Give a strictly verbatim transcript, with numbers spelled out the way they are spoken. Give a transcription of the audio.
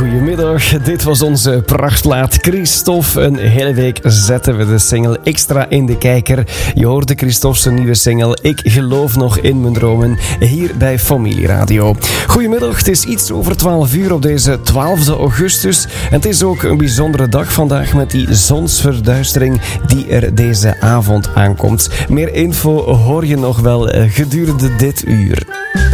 goedemiddag. Dit was onze prachtplaat Christophe. Een hele week zetten we de single extra in de kijker. Je hoorde Christophe zijn nieuwe single Ik geloof nog in mijn dromen hier bij Familieradio. Goedemiddag, het is iets over twaalf uur op deze twaalfde augustus. En het is ook een bijzondere dag vandaag met die zonsverduistering die er deze avond aankomt. Meer info hoor je nog wel gedurende dit uur.